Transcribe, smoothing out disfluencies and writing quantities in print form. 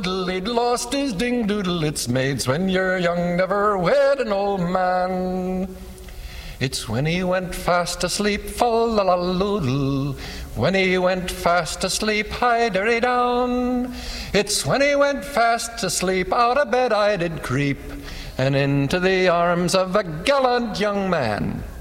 He'd lost his ding-doodle, it's maids when you're young, never wed an old man. It's when he went fast asleep, fa-la-la-loodle, when he went fast asleep, hi-derry-down. It's when he went fast asleep, out of bed I did creep, and into the arms of a gallant young man.